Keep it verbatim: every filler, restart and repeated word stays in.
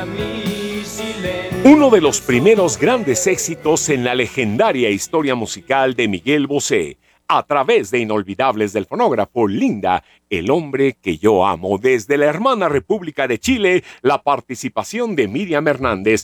Uno de los primeros grandes éxitos en la legendaria historia musical de Miguel Bosé, a través de Inolvidables del fonógrafo Linda, el hombre que yo amo. Desde la hermana República de Chile, la participación de Miriam Hernández